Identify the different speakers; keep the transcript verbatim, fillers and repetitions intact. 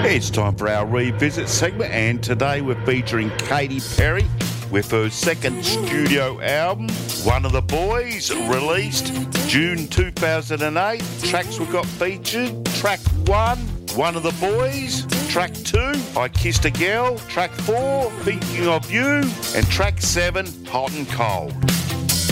Speaker 1: It's time for our revisit segment, and today we're featuring Katy Perry with her second studio album, One of the Boys, released June two thousand eight. Tracks we got featured: track one, One of the Boys; track two, I Kissed a Girl; track four, Thinking of You; and track seven, Hot and Cold.